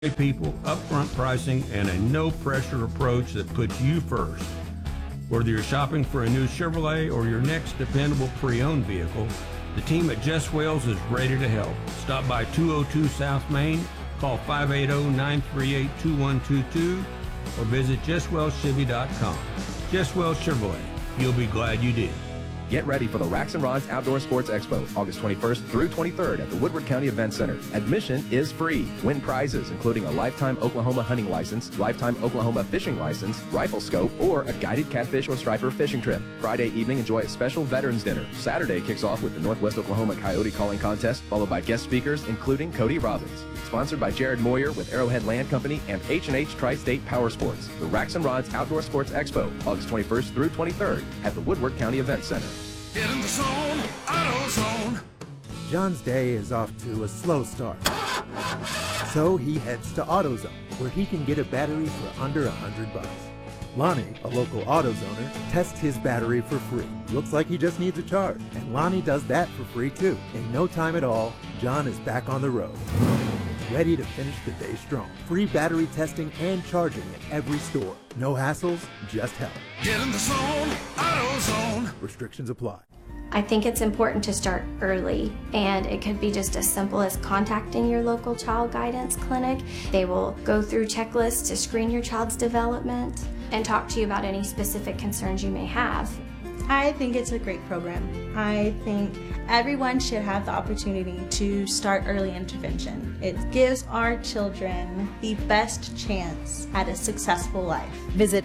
people, upfront pricing, and a no-pressure approach that puts you first. Whether you're shopping for a new Chevrolet or your next dependable pre-owned vehicle, the team at Jess Wells is ready to help. Stop by 202 South Main, call 580-938-2122, or visit JessWellsChevy.com. Jess Wells Chevrolet. You'll be glad you did. Get ready for the Racks and Rods Outdoor Sports Expo, August 21st through 23rd at the Woodward County Event Center. Admission is free. Win prizes including a lifetime Oklahoma hunting license, lifetime Oklahoma fishing license, rifle scope, or a guided catfish or striper fishing trip. Friday evening, enjoy a special Veterans Dinner. Saturday kicks off with the Northwest Oklahoma Coyote Calling Contest, followed by guest speakers including Cody Robbins. Sponsored by Jared Moyer with Arrowhead Land Company and H&H Tri-State Power Sports. The Racks and Rods Outdoor Sports Expo, August 21st through 23rd at the Woodward County Event Center. Get in the zone, AutoZone. John's day is off to a slow start. So he heads to AutoZone, where he can get a battery for under $100. Lonnie, a local AutoZoner, tests his battery for free. Looks like he just needs a charge, and Lonnie does that for free too. In no time at all, John is back on the road, ready to finish the day strong. Free battery testing and charging at every store. No hassles, just help. Get in the zone, AutoZone. Restrictions apply. I think it's important to start early, and it could be just as simple as contacting your local child guidance clinic. They will go through checklists to screen your child's development and talk to you about any specific concerns you may have. I think it's a great program. I think everyone should have the opportunity to start early intervention. It gives our children the best chance at a successful life. Visit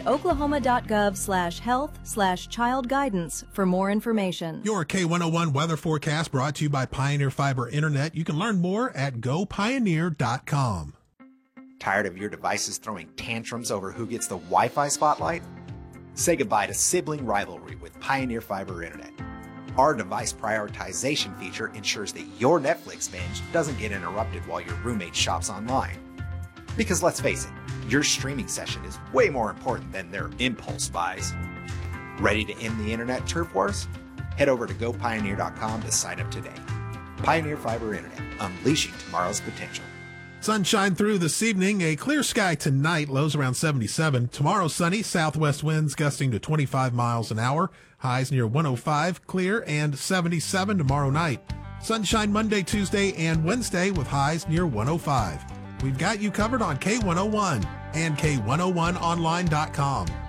oklahoma.gov/health/child guidance for more information. Your K101 weather forecast brought to you by Pioneer Fiber Internet. You can learn more at gopioneer.com. Tired of your devices throwing tantrums over who gets the Wi-Fi spotlight? Say goodbye to sibling rivalry with Pioneer Fiber Internet. Our device prioritization feature ensures that your Netflix binge doesn't get interrupted while your roommate shops online. Because let's face it, your streaming session is way more important than their impulse buys. Ready to end the internet turf wars? Head over to gopioneer.com to sign up today. Pioneer Fiber Internet, unleashing tomorrow's potential. Sunshine through this evening, a clear sky tonight, lows around 77. Tomorrow sunny, southwest winds gusting to 25 miles an hour, highs near 105, clear and 77 tomorrow night. Sunshine Monday, Tuesday, and Wednesday with highs near 105. We've got you covered on K101 and K101online.com.